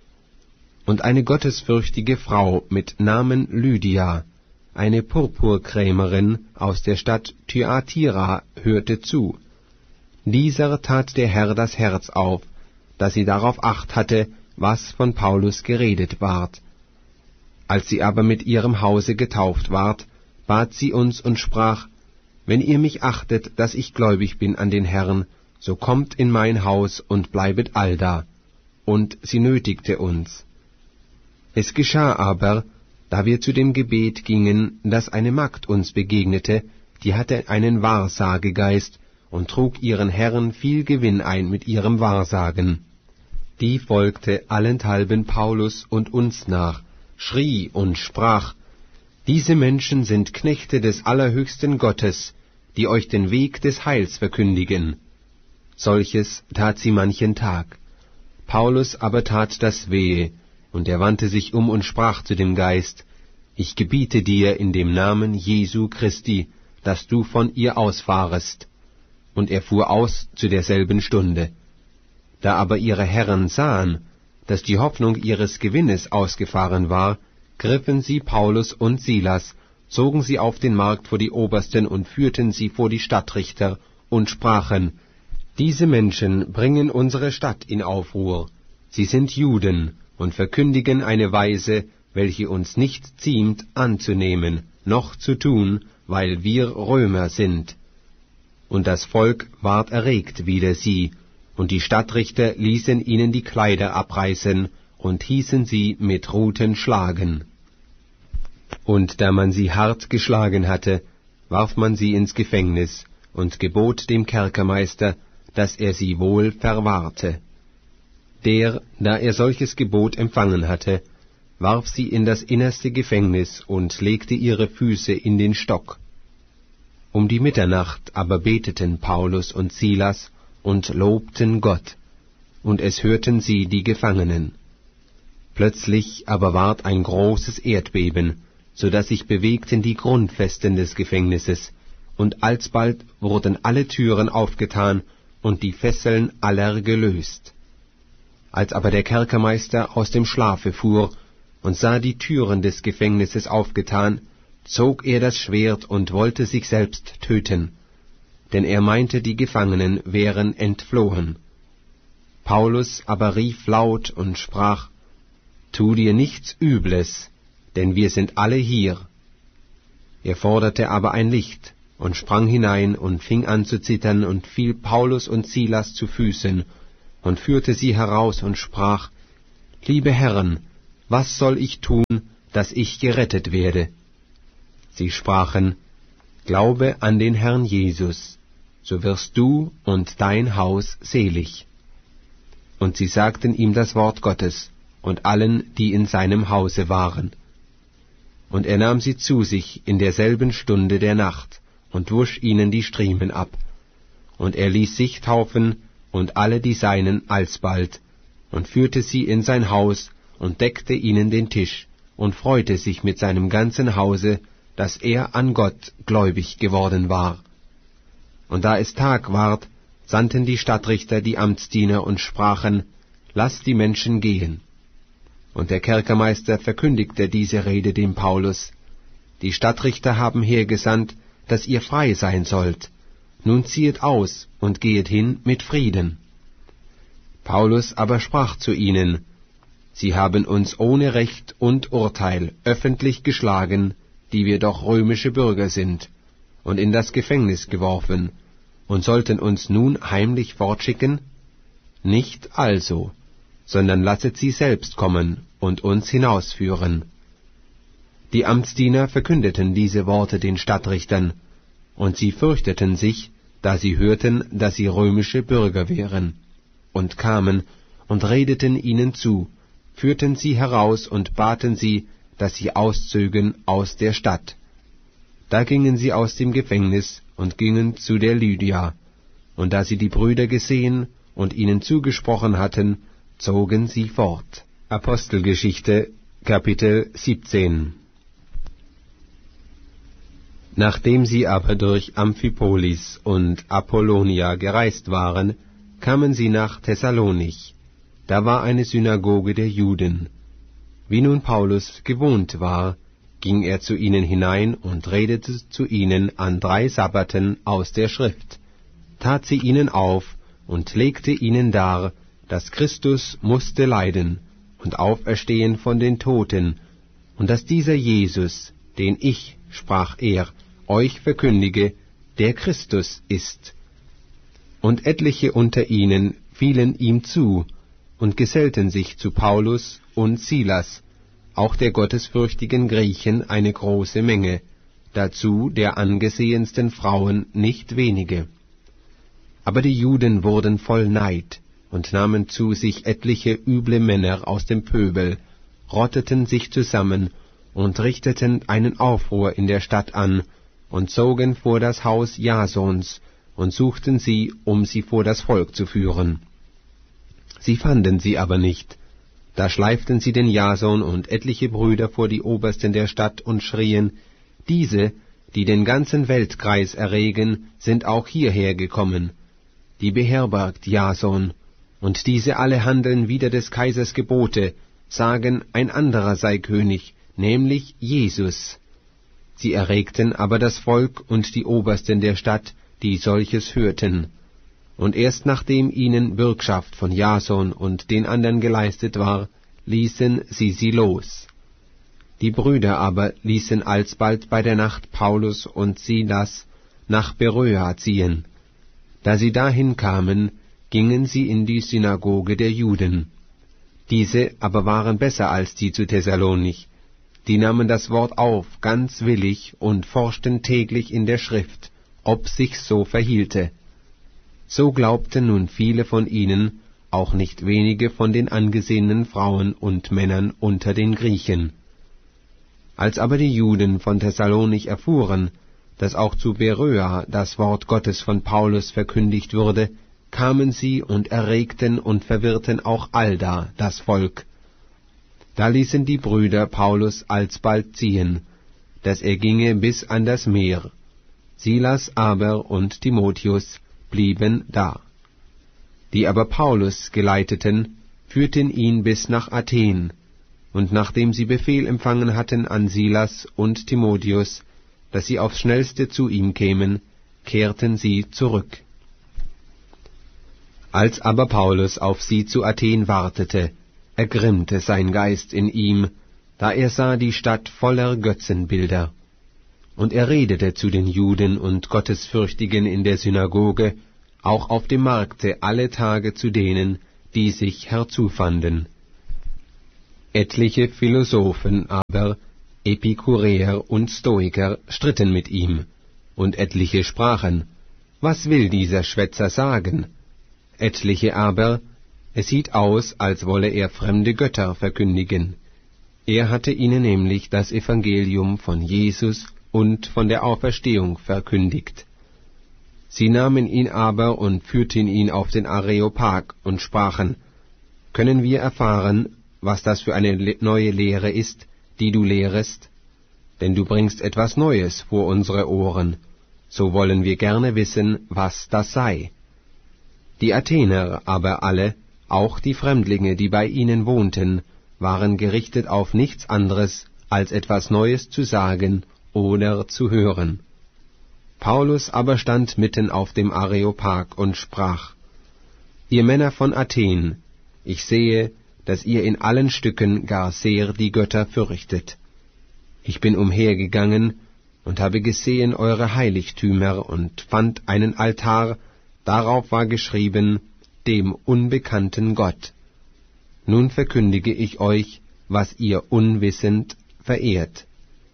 Und eine gottesfürchtige Frau mit Namen Lydia, eine Purpurkrämerin aus der Stadt Thyatira, hörte zu. Dieser tat der Herr das Herz auf, dass sie darauf acht hatte, was von Paulus geredet ward. Als sie aber mit ihrem Hause getauft ward, bat sie uns und sprach, »Wenn ihr mich achtet, dass ich gläubig bin an den Herrn, so kommt in mein Haus und bleibet allda.« Und sie nötigte uns. Es geschah aber, da wir zu dem Gebet gingen, dass eine Magd uns begegnete, die hatte einen Wahrsagegeist und trug ihren Herren viel Gewinn ein mit ihrem Wahrsagen. Die folgte allenthalben Paulus und uns nach, schrie und sprach, »Diese Menschen sind Knechte des allerhöchsten Gottes, die euch den Weg des Heils verkündigen.« Solches tat sie manchen Tag. Paulus aber tat das wehe, und er wandte sich um und sprach zu dem Geist, »Ich gebiete dir in dem Namen Jesu Christi, dass du von ihr ausfahrest.« Und er fuhr aus zu derselben Stunde. Da aber ihre Herren sahen, dass die Hoffnung ihres Gewinnes ausgefahren war, griffen sie Paulus und Silas, zogen sie auf den Markt vor die Obersten und führten sie vor die Stadtrichter und sprachen, »Diese Menschen bringen unsere Stadt in Aufruhr. Sie sind Juden und verkündigen eine Weise, welche uns nicht ziemt anzunehmen, noch zu tun, weil wir Römer sind.« Und das Volk ward erregt wider sie, und die Stadtrichter ließen ihnen die Kleider abreißen und hießen sie mit Ruten schlagen. Und da man sie hart geschlagen hatte, warf man sie ins Gefängnis und gebot dem Kerkermeister, dass er sie wohl verwahrte. Der, da er solches Gebot empfangen hatte, warf sie in das innerste Gefängnis und legte ihre Füße in den Stock. Um die Mitternacht aber beteten Paulus und Silas und lobten Gott, und es hörten sie die Gefangenen. Plötzlich aber ward ein großes Erdbeben, so daß sich bewegten die Grundfesten des Gefängnisses, und alsbald wurden alle Türen aufgetan und die Fesseln aller gelöst. Als aber der Kerkermeister aus dem Schlafe fuhr und sah die Türen des Gefängnisses aufgetan, zog er das Schwert und wollte sich selbst töten, denn er meinte, die Gefangenen wären entflohen. Paulus aber rief laut und sprach, »Tu dir nichts Übles, denn wir sind alle hier.« Er forderte aber ein Licht und sprang hinein und fing an zu zittern und fiel Paulus und Silas zu Füßen und führte sie heraus und sprach, »Liebe Herren, was soll ich tun, dass ich gerettet werde?« Sie sprachen, »Glaube an den Herrn Jesus, so wirst du und dein Haus selig.« Und sie sagten ihm das Wort Gottes und allen, die in seinem Hause waren. Und er nahm sie zu sich in derselben Stunde der Nacht und wusch ihnen die Striemen ab. Und er ließ sich taufen und alle die Seinen alsbald und führte sie in sein Haus und deckte ihnen den Tisch und freute sich mit seinem ganzen Hause, dass er an Gott gläubig geworden war. Und da es Tag ward, sandten die Stadtrichter die Amtsdiener und sprachen, lasst die Menschen gehen. Und der Kerkermeister verkündigte diese Rede dem Paulus, die Stadtrichter haben hergesandt, dass ihr frei sein sollt. Nun ziehet aus und gehet hin mit Frieden. Paulus aber sprach zu ihnen, sie haben uns ohne Recht und Urteil öffentlich geschlagen, die wir doch römische Bürger sind, und in das Gefängnis geworfen, und sollten uns nun heimlich fortschicken? Nicht also, sondern lasset sie selbst kommen und uns hinausführen. Die Amtsdiener verkündeten diese Worte den Stadtrichtern, und sie fürchteten sich, da sie hörten, dass sie römische Bürger wären, und kamen und redeten ihnen zu, führten sie heraus und baten sie, dass sie auszögen aus der Stadt. Da gingen sie aus dem Gefängnis und gingen zu der Lydia, und da sie die Brüder gesehen und ihnen zugesprochen hatten, zogen sie fort. Apostelgeschichte, Kapitel siebzehn. Nachdem sie aber durch Amphipolis und Apollonia gereist waren, kamen sie nach Thessalonich. Da war eine Synagoge der Juden. Wie nun Paulus gewohnt war, ging er zu ihnen hinein und redete zu ihnen an drei Sabbaten aus der Schrift, tat sie ihnen auf und legte ihnen dar, dass Christus musste leiden und auferstehen von den Toten, und dass dieser Jesus, den ich, sprach er, euch verkündige, der Christus ist. Und etliche unter ihnen fielen ihm zu und gesellten sich zu Paulus und Silas, auch der gottesfürchtigen Griechen eine große Menge, dazu der angesehensten Frauen nicht wenige. Aber die Juden wurden voll Neid und nahmen zu sich etliche üble Männer aus dem Pöbel, rotteten sich zusammen und richteten einen Aufruhr in der Stadt an und zogen vor das Haus Jasons und suchten sie, um sie vor das Volk zu führen. Sie fanden sie aber nicht. Da schleiften sie den Jason und etliche Brüder vor die Obersten der Stadt und schrien, diese, die den ganzen Weltkreis erregen, sind auch hierher gekommen. Die beherbergt Jason, und diese alle handeln wider des Kaisers Gebote, sagen, ein anderer sei König, nämlich Jesus. Sie erregten aber das Volk und die Obersten der Stadt, die solches hörten. Und erst nachdem ihnen Bürgschaft von Jason und den anderen geleistet war, ließen sie sie los. Die Brüder aber ließen alsbald bei der Nacht Paulus und Silas nach Beröa ziehen. Da sie dahin kamen, gingen sie in die Synagoge der Juden. Diese aber waren besser als die zu Thessalonich. Die nahmen das Wort auf, ganz willig, und forschten täglich in der Schrift, ob sich's so verhielte. So glaubten nun viele von ihnen, auch nicht wenige von den angesehenen Frauen und Männern unter den Griechen. Als aber die Juden von Thessalonich erfuhren, dass auch zu Beröa das Wort Gottes von Paulus verkündigt wurde, kamen sie und erregten und verwirrten auch allda das Volk. Da ließen die Brüder Paulus alsbald ziehen, dass er ginge bis an das Meer. Silas aber und Timotheus blieben da. Die aber Paulus geleiteten, führten ihn bis nach Athen, und nachdem sie Befehl empfangen hatten an Silas und Timotheus, dass sie aufs Schnellste zu ihm kämen, kehrten sie zurück. Als aber Paulus auf sie zu Athen wartete, ergrimmte sein Geist in ihm, da er sah die Stadt voller Götzenbilder. Und er redete zu den Juden und Gottesfürchtigen in der Synagoge, auch auf dem Markte alle Tage zu denen, die sich herzufanden. Etliche Philosophen aber, Epikureer und Stoiker, stritten mit ihm, und etliche sprachen, was will dieser Schwätzer sagen? Etliche aber, es sieht aus, als wolle er fremde Götter verkündigen. Er hatte ihnen nämlich das Evangelium von Jesus und von der Auferstehung verkündigt. Sie nahmen ihn aber und führten ihn auf den Areopag und sprachen, können wir erfahren, was das für eine neue Lehre ist, die du lehrest? Denn du bringst etwas Neues vor unsere Ohren, so wollen wir gerne wissen, was das sei. Die Athener aber alle, auch die Fremdlinge, die bei ihnen wohnten, waren gerichtet auf nichts anderes, als etwas Neues zu sagen oder zu hören. Paulus aber stand mitten auf dem Areopag und sprach, ihr Männer von Athen, ich sehe, dass ihr in allen Stücken gar sehr die Götter fürchtet. Ich bin umhergegangen und habe gesehen eure Heiligtümer und fand einen Altar, darauf war geschrieben, dem unbekannten Gott. Nun verkündige ich euch, was ihr unwissend verehrt.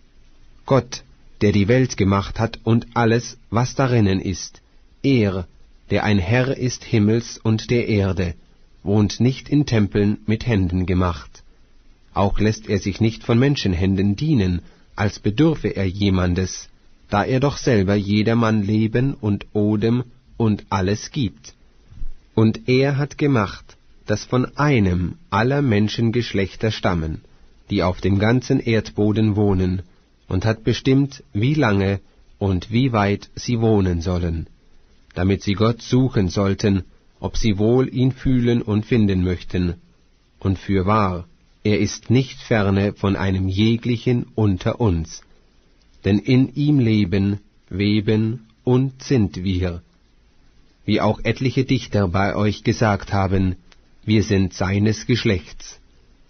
Gott, der die Welt gemacht hat und alles, was darinnen ist, er, der ein Herr ist Himmels und der Erde, wohnt nicht in Tempeln mit Händen gemacht. Auch lässt er sich nicht von Menschenhänden dienen, als bedürfe er jemandes, da er doch selber jedermann Leben und Odem und alles gibt. Und er hat gemacht, dass von einem aller Menschengeschlechter stammen, die auf dem ganzen Erdboden wohnen, und hat bestimmt, wie lange und wie weit sie wohnen sollen, damit sie Gott suchen sollten, ob sie wohl ihn fühlen und finden möchten. Und fürwahr, er ist nicht ferne von einem jeglichen unter uns, denn in ihm leben, weben und sind wir. Wie auch etliche Dichter bei euch gesagt haben, wir sind seines Geschlechts.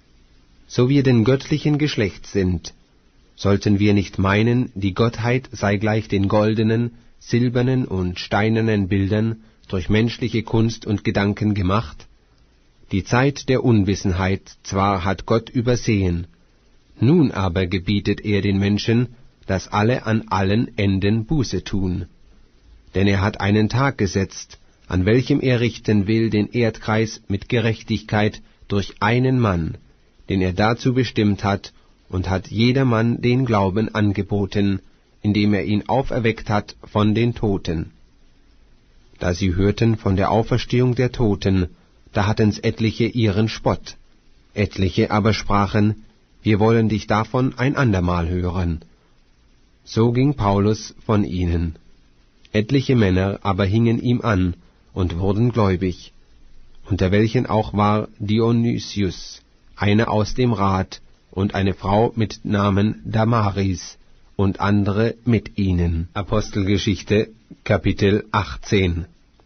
So wir denn göttlichen Geschlechts sind, sollten wir nicht meinen, die Gottheit sei gleich den goldenen, silbernen und steinernen Bildern durch menschliche Kunst und Gedanken gemacht? Die Zeit der Unwissenheit zwar hat Gott übersehen, nun aber gebietet er den Menschen, dass alle an allen Enden Buße tun. Denn er hat einen Tag gesetzt, an welchem er richten will den Erdkreis mit Gerechtigkeit durch einen Mann, den er dazu bestimmt hat, und hat jedermann den Glauben angeboten, indem er ihn auferweckt hat von den Toten. Da sie hörten von der Auferstehung der Toten, da hatten's etliche ihren Spott. Etliche aber sprachen, wir wollen dich davon ein andermal hören. So ging Paulus von ihnen. Etliche Männer aber hingen ihm an und wurden gläubig, unter welchen auch war Dionysius, einer aus dem Rat, und eine Frau mit Namen Damaris, und andere mit ihnen. Apostelgeschichte, Kapitel achtzehn.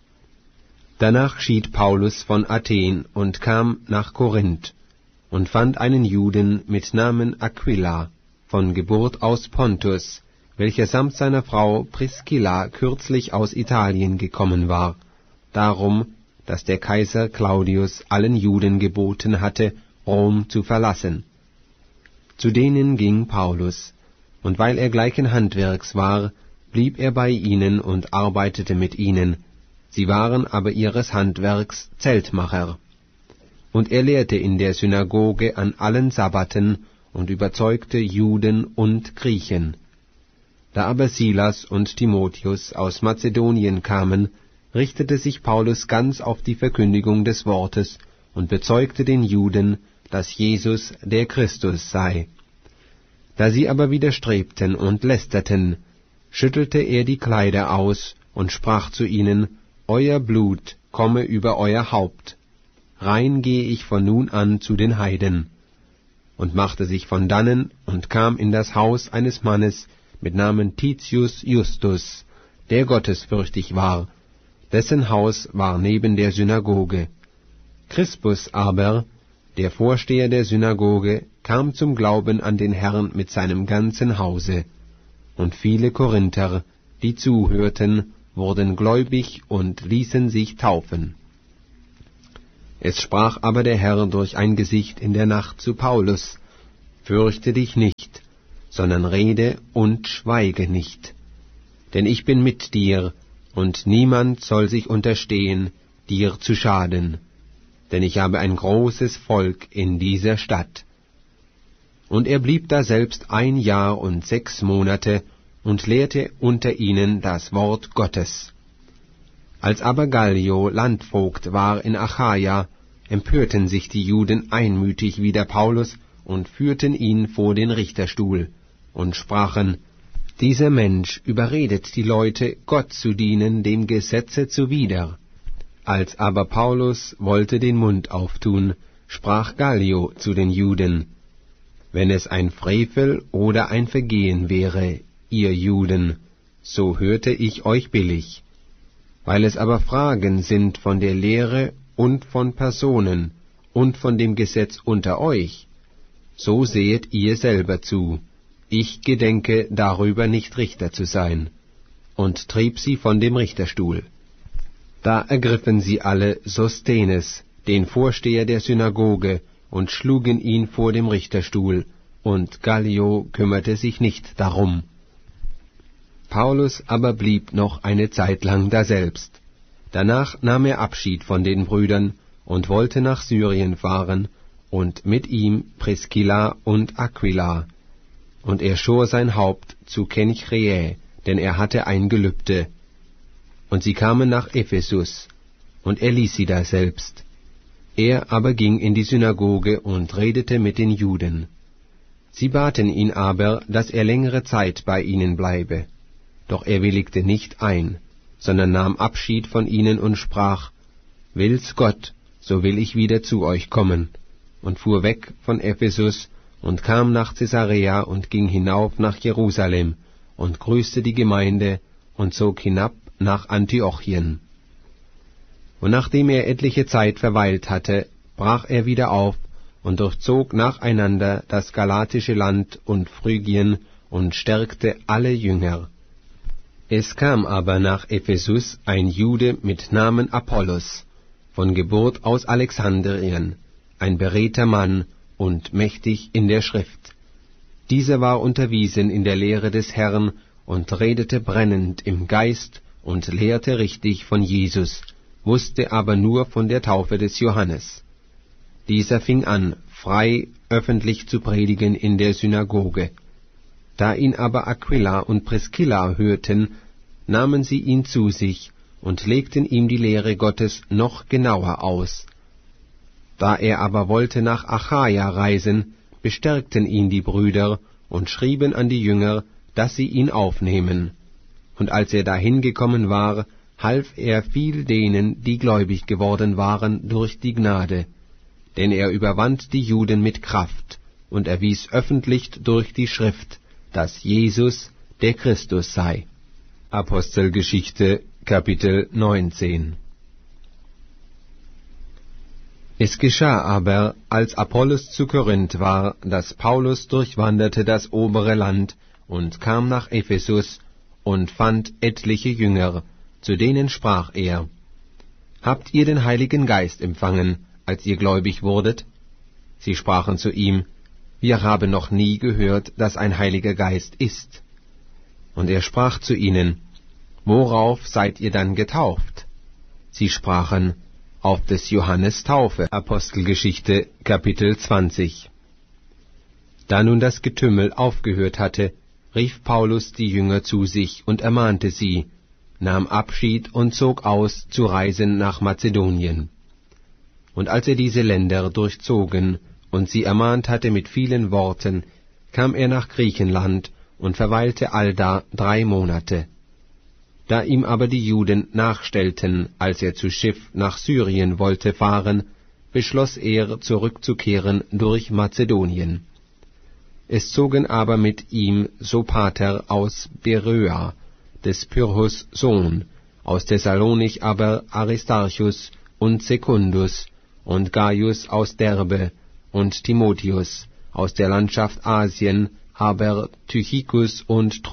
Danach schied Paulus von Athen und kam nach Korinth und fand einen Juden mit Namen Aquila, von Geburt aus Pontus, welcher samt seiner Frau Priscilla kürzlich aus Italien gekommen war, darum, dass der Kaiser Claudius allen Juden geboten hatte, Rom zu verlassen. Zu denen ging Paulus, und weil er gleichen Handwerks war, blieb er bei ihnen und arbeitete mit ihnen, sie waren aber ihres Handwerks Zeltmacher. Und er lehrte in der Synagoge an allen Sabbaten und überzeugte Juden und Griechen. Da aber Silas und Timotheus aus Mazedonien kamen, richtete sich Paulus ganz auf die Verkündigung des Wortes und bezeugte den Juden, dass Jesus der Christus sei. Da sie aber widerstrebten und lästerten, schüttelte er die Kleider aus und sprach zu ihnen, Euer Blut komme über euer Haupt. Rein gehe ich von nun an zu den Heiden. Und machte sich von dannen und kam in das Haus eines Mannes mit Namen Titius Justus, der gottesfürchtig war, dessen Haus war neben der Synagoge. Crispus aber, der Vorsteher der Synagoge, kam zum Glauben an den Herrn mit seinem ganzen Hause, und viele Korinther, die zuhörten, wurden gläubig und ließen sich taufen. Es sprach aber der Herr durch ein Gesicht in der Nacht zu Paulus: Fürchte dich nicht, sondern rede und schweige nicht. Denn ich bin mit dir, und niemand soll sich unterstehen, dir zu schaden. Denn ich habe ein großes Volk in dieser Stadt. Und er blieb daselbst ein Jahr und sechs Monate und lehrte unter ihnen das Wort Gottes. Als aber Gallio Landvogt war in Achaia, empörten sich die Juden einmütig wider Paulus und führten ihn vor den Richterstuhl und sprachen: Dieser Mensch überredet die Leute, Gott zu dienen, dem Gesetze zuwider. Als aber Paulus wollte den Mund auftun, sprach Gallio zu den Juden: Wenn es ein Frevel oder ein Vergehen wäre, ihr Juden, so hörte ich euch billig. Weil es aber Fragen sind von der Lehre und von Personen und von dem Gesetz unter euch, so sehet ihr selber zu. Ich gedenke darüber nicht Richter zu sein, und trieb sie von dem Richterstuhl. Da ergriffen sie alle Sosthenes, den Vorsteher der Synagoge, und schlugen ihn vor dem Richterstuhl, und Gallio kümmerte sich nicht darum. Paulus aber blieb noch eine Zeit lang daselbst. Danach nahm er Abschied von den Brüdern und wollte nach Syrien fahren, und mit ihm Priscilla und Aquila. Und er schor sein Haupt zu Kenchreä, denn er hatte ein Gelübde. Und sie kamen nach Ephesus, und er ließ sie daselbst. Er aber ging in die Synagoge und redete mit den Juden. Sie baten ihn aber, dass er längere Zeit bei ihnen bleibe. Doch er willigte nicht ein, sondern nahm Abschied von ihnen und sprach: Will's Gott, so will ich wieder zu euch kommen, und fuhr weg von Ephesus und kam nach Caesarea und ging hinauf nach Jerusalem und grüßte die Gemeinde und zog hinab nach Antiochien. Und nachdem er etliche Zeit verweilt hatte, brach er wieder auf und durchzog nacheinander das galatische Land und Phrygien und stärkte alle Jünger. Es kam aber nach Ephesus ein Jude mit Namen Apollos, von Geburt aus Alexandrien, ein beredter Mann und mächtig in der Schrift. Dieser war unterwiesen in der Lehre des Herrn und redete brennend im Geist und lehrte richtig von Jesus, wusste aber nur von der Taufe des Johannes. Dieser fing an, frei öffentlich zu predigen in der Synagoge. Da ihn aber Aquila und Priscilla hörten, nahmen sie ihn zu sich und legten ihm die Lehre Gottes noch genauer aus. Da er aber wollte nach Achaia reisen, bestärkten ihn die Brüder und schrieben an die Jünger, dass sie ihn aufnehmen. Und als er dahin gekommen war, half er viel denen, die gläubig geworden waren, durch die Gnade. Denn er überwand die Juden mit Kraft und erwies öffentlich durch die Schrift, dass Jesus der Christus sei. Apostelgeschichte, Kapitel neunzehn. Es geschah aber, als Apollos zu Korinth war, dass Paulus durchwanderte das obere Land und kam nach Ephesus und fand etliche Jünger, zu denen sprach er: Habt ihr den Heiligen Geist empfangen, als ihr gläubig wurdet? Sie sprachen zu ihm: Wir haben noch nie gehört, dass ein Heiliger Geist ist. Und er sprach zu ihnen: Worauf seid ihr dann getauft? Sie sprachen: Auf des Johannes Taufe. Apostelgeschichte, Kapitel zwanzig. Da nun das Getümmel aufgehört hatte, rief Paulus die Jünger zu sich und ermahnte sie, nahm Abschied und zog aus, zu reisen nach Mazedonien. Und als er diese Länder durchzogen und sie ermahnt hatte mit vielen Worten, kam er nach Griechenland und verweilte allda drei Monate. Da ihm aber die Juden nachstellten, als er zu Schiff nach Syrien wollte fahren, beschloss er, zurückzukehren durch Mazedonien. Es zogen aber mit ihm Sopater aus Beröa, des Pyrrhus Sohn, aus Thessalonich aber Aristarchus und Secundus und Gaius aus Derbe und Timotheus, aus der Landschaft Asien, aber Tychicus und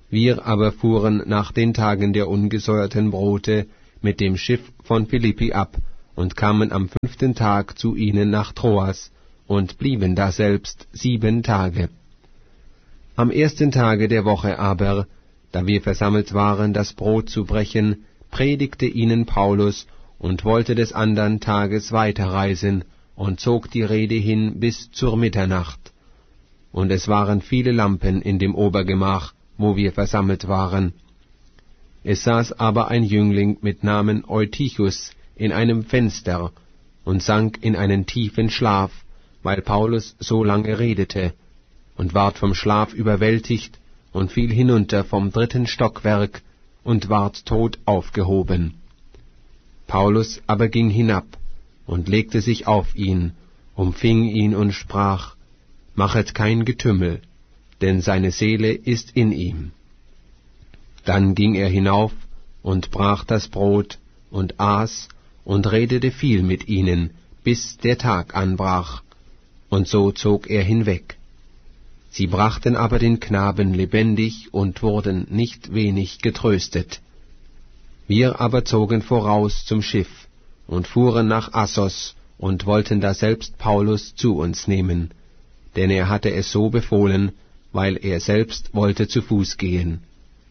Wir aber fuhren nach den Tagen der ungesäuerten Brote mit dem Schiff von Philippi ab und kamen am fünften Tag zu ihnen nach Troas und blieben daselbst sieben Tage. Am ersten Tage der Woche aber, da wir versammelt waren, das Brot zu brechen, predigte ihnen Paulus und wollte des andern Tages weiterreisen und zog die Rede hin bis zur Mitternacht. Und es waren viele Lampen in dem Obergemach, wo wir versammelt waren. Es saß aber ein Jüngling mit Namen Eutychus in einem Fenster und sank in einen tiefen Schlaf, weil Paulus so lange redete, und ward vom Schlaf überwältigt und fiel hinunter vom dritten Stockwerk und ward tot aufgehoben. Paulus aber ging hinab und legte sich auf ihn, umfing ihn und sprach: Machet kein Getümmel, denn seine Seele ist in ihm. Dann ging er hinauf und brach das Brot und aß und redete viel mit ihnen, bis der Tag anbrach, und so zog er hinweg. Sie brachten aber den Knaben lebendig und wurden nicht wenig getröstet. Wir aber zogen voraus zum Schiff und fuhren nach Assos und wollten daselbst Paulus zu uns nehmen, denn er hatte es so befohlen, weil er selbst wollte zu Fuß gehen.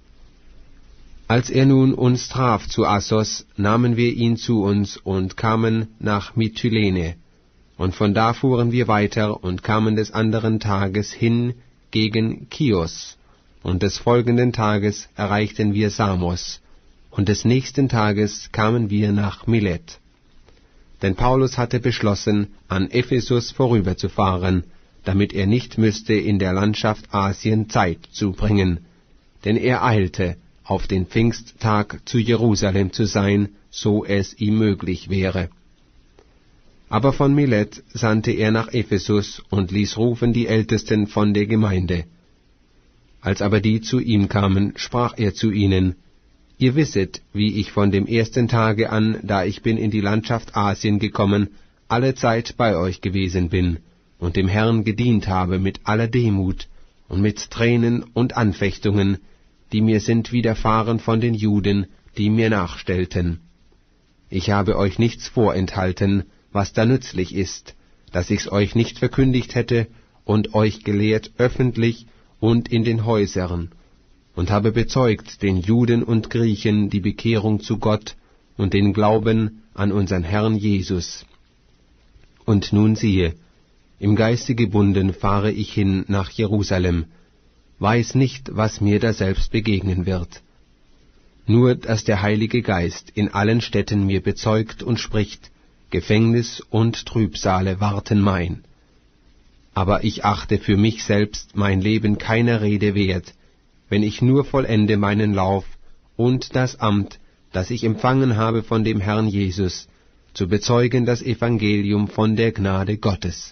Als er nun uns traf zu Assos, nahmen wir ihn zu uns und kamen nach Mytilene, und von da fuhren wir weiter und kamen des anderen Tages hin gegen Chios, und des folgenden Tages erreichten wir Samos, und des nächsten Tages kamen wir nach Milet. Denn Paulus hatte beschlossen, an Ephesus vorüberzufahren, damit er nicht müsste in der Landschaft Asien Zeit zubringen, denn er eilte, auf den Pfingsttag zu Jerusalem zu sein, so es ihm möglich wäre. Aber von Milet sandte er nach Ephesus und ließ rufen die Ältesten von der Gemeinde. Als aber die zu ihm kamen, sprach er zu ihnen: Ihr wisset, wie ich von dem ersten Tage an, da ich bin in die Landschaft Asien gekommen, alle Zeit bei euch gewesen bin und dem Herrn gedient habe mit aller Demut und mit Tränen und Anfechtungen, die mir sind widerfahren von den Juden, die mir nachstellten. Ich habe euch nichts vorenthalten, was da nützlich ist, dass ich's euch nicht verkündigt hätte und euch gelehrt öffentlich und in den Häusern, und habe bezeugt den Juden und Griechen die Bekehrung zu Gott und den Glauben an unseren Herrn Jesus. Und nun siehe, im Geiste gebunden fahre ich hin nach Jerusalem, weiß nicht, was mir daselbst begegnen wird. Nur, dass der Heilige Geist in allen Städten mir bezeugt und spricht, Gefängnis und Trübsale warten mein. Aber ich achte für mich selbst mein Leben keiner Rede wert, wenn ich nur vollende meinen Lauf und das Amt, das ich empfangen habe von dem Herrn Jesus, zu bezeugen das Evangelium von der Gnade Gottes.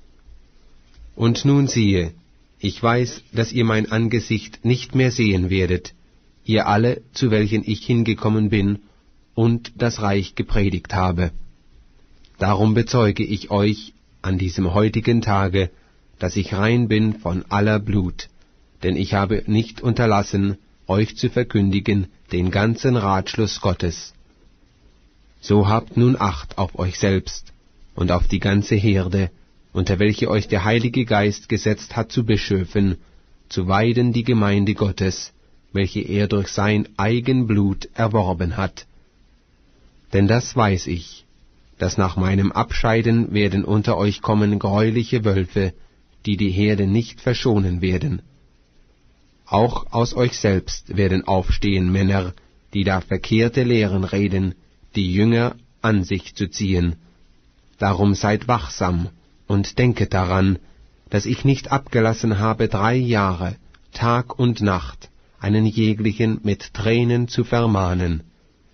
Und nun siehe, ich weiß, dass ihr mein Angesicht nicht mehr sehen werdet, ihr alle, zu welchen ich hingekommen bin und das Reich gepredigt habe. Darum bezeuge ich euch an diesem heutigen Tage, dass ich rein bin von aller Blut, denn ich habe nicht unterlassen, euch zu verkündigen den ganzen Ratschluss Gottes. So habt nun Acht auf euch selbst und auf die ganze Herde, unter welche euch der Heilige Geist gesetzt hat zu Bischöfen, zu weiden die Gemeinde Gottes, welche er durch sein eigen Blut erworben hat. Denn das weiß ich, dass nach meinem Abscheiden werden unter euch kommen greuliche Wölfe, die die Herde nicht verschonen werden. Auch aus euch selbst werden aufstehen Männer, die da verkehrte Lehren reden, die Jünger an sich zu ziehen. Darum seid wachsam und denket daran, dass ich nicht abgelassen habe, drei Jahre, Tag und Nacht, einen jeglichen mit Tränen zu vermahnen.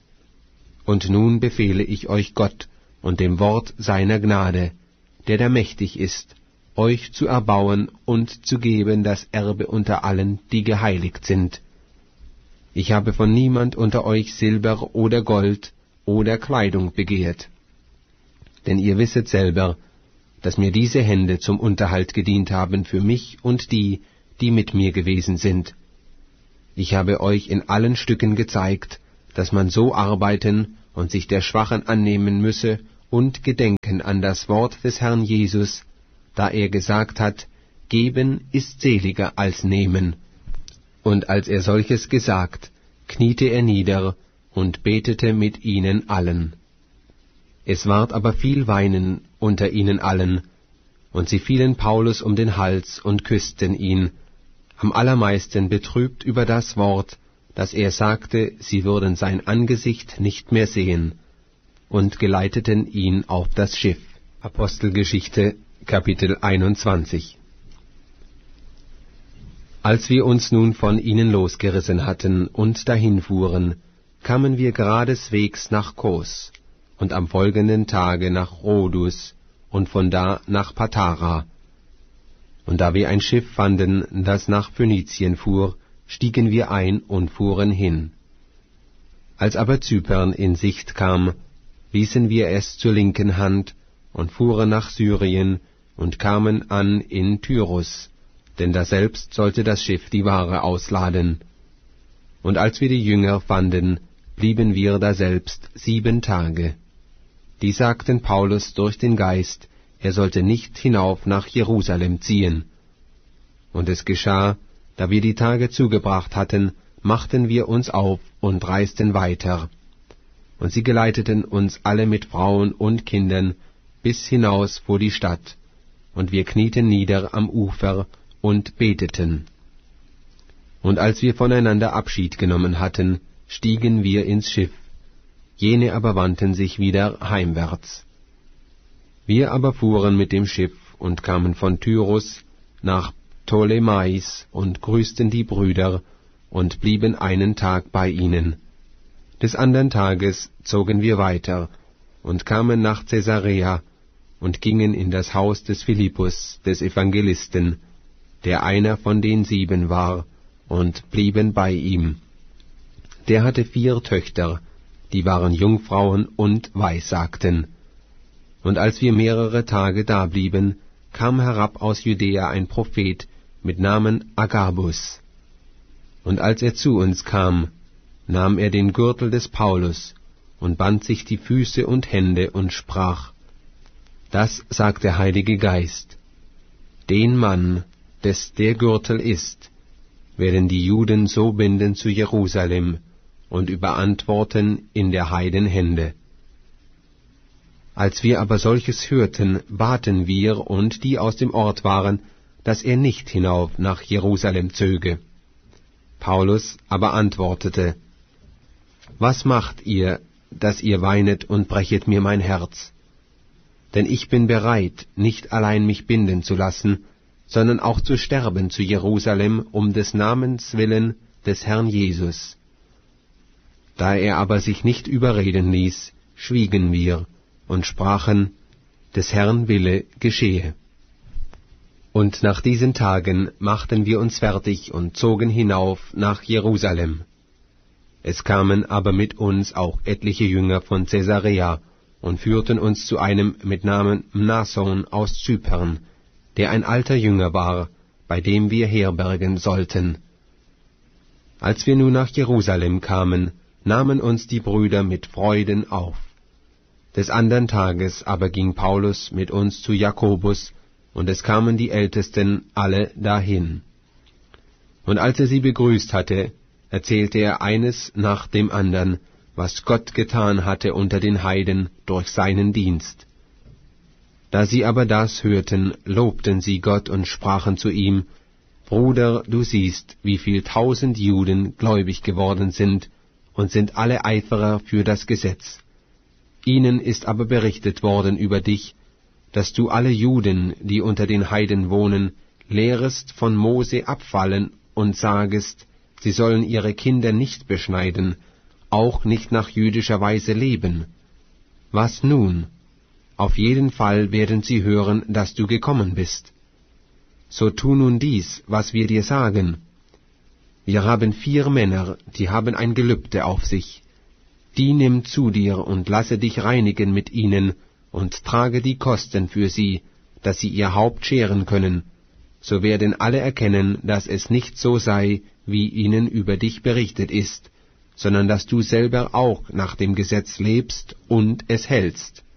Und nun befehle ich euch Gott und dem Wort seiner Gnade, der da mächtig ist, euch zu erbauen und zu geben das Erbe unter allen, die geheiligt sind. Ich habe von niemand unter euch Silber oder Gold oder Kleidung begehrt. Denn ihr wisset selber, dass mir diese Hände zum Unterhalt gedient haben für mich und die, die mit mir gewesen sind. Ich habe euch in allen Stücken gezeigt, dass man so arbeiten und sich der Schwachen annehmen müsse und gedenken an das Wort des Herrn Jesus, da er gesagt hat, Geben ist seliger als nehmen. Und als er solches gesagt, kniete er nieder und betete mit ihnen allen. Es ward aber viel Weinen unter ihnen allen, und sie fielen Paulus um den Hals und küssten ihn, am allermeisten betrübt über das Wort, dass er sagte, sie würden sein Angesicht nicht mehr sehen, und geleiteten ihn auf das Schiff. Apostelgeschichte, Kapitel einundzwanzig. Als wir uns nun von ihnen losgerissen hatten und dahinfuhren, kamen wir geradeswegs nach Kos, und am folgenden Tage nach Rhodus, und von da nach Patara. Und da wir ein Schiff fanden, das nach Phönizien fuhr, stiegen wir ein und fuhren hin. Als aber Zypern in Sicht kam, ließen wir es zur linken Hand und fuhren nach Syrien und kamen an in Tyrus, denn daselbst sollte das Schiff die Ware ausladen. Und als wir die Jünger fanden, blieben wir daselbst sieben Tage. Die sagten Paulus durch den Geist, er sollte nicht hinauf nach Jerusalem ziehen. Und es geschah, da wir die Tage zugebracht hatten, machten wir uns auf und reisten weiter. Und sie geleiteten uns alle mit Frauen und Kindern bis hinaus vor die Stadt, und wir knieten nieder am Ufer und beteten. Und als wir voneinander Abschied genommen hatten, stiegen wir ins Schiff, jene aber wandten sich wieder heimwärts. Wir aber fuhren mit dem Schiff und kamen von Tyrus nach Ptolemais und grüßten die Brüder und blieben einen Tag bei ihnen. Des andern Tages zogen wir weiter und kamen nach Caesarea und gingen in das Haus des Philippus, des Evangelisten, der einer von den sieben war, und blieben bei ihm. Der hatte vier Töchter, die waren Jungfrauen und weissagten. Und als wir mehrere Tage dablieben, kam herab aus Judäa ein Prophet mit Namen Agabus. Und als er zu uns kam, nahm er den Gürtel des Paulus und band sich die Füße und Hände und sprach, Das sagt der Heilige Geist, den Mann, des der Gürtel ist, werden die Juden so binden zu Jerusalem und überantworten in der Heiden Hände. Als wir aber solches hörten, baten wir und die aus dem Ort waren, dass er nicht hinauf nach Jerusalem zöge. Paulus aber antwortete, Was macht ihr, dass ihr weinet und brechet mir mein Herz? Denn ich bin bereit, nicht allein mich binden zu lassen, sondern auch zu sterben zu Jerusalem um des Namens willen des Herrn Jesus. Da er aber sich nicht überreden ließ, schwiegen wir und sprachen, des Herrn Wille geschehe. Und nach diesen Tagen machten wir uns fertig und zogen hinauf nach Jerusalem. Es kamen aber mit uns auch etliche Jünger von Caesarea und führten uns zu einem mit Namen Mnason aus Zypern, der ein alter Jünger war, bei dem wir herbergen sollten. Als wir nun nach Jerusalem kamen, nahmen uns die Brüder mit Freuden auf. Des andern Tages aber ging Paulus mit uns zu Jakobus, und es kamen die Ältesten alle dahin. Und als er sie begrüßt hatte, erzählte er eines nach dem andern, was Gott getan hatte unter den Heiden durch seinen Dienst. Da sie aber das hörten, lobten sie Gott und sprachen zu ihm, Bruder, du siehst, wie viel tausend Juden gläubig geworden sind und sind alle Eiferer für das Gesetz. Ihnen ist aber berichtet worden über dich, dass du alle Juden, die unter den Heiden wohnen, lehrest von Mose abfallen und sagest, sie sollen ihre Kinder nicht beschneiden, auch nicht nach jüdischer Weise leben. Was nun? Auf jeden Fall werden sie hören, dass du gekommen bist. So tu nun dies, was wir dir sagen. Wir haben vier Männer, die haben ein Gelübde auf sich. Die nimm zu dir und lasse dich reinigen mit ihnen und trage die Kosten für sie, dass sie ihr Haupt scheren können, so werden alle erkennen, dass es nicht so sei, wie ihnen über dich berichtet ist, sondern dass du selber auch nach dem Gesetz lebst und es hältst.